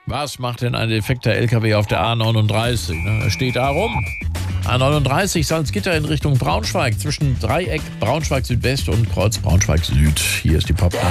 Was macht denn ein defekter LKW auf der A39? Er steht da rum. A39 Salzgitter in Richtung Braunschweig zwischen Dreieck Braunschweig Südwest und Kreuz Braunschweig Süd. Hier ist die Pop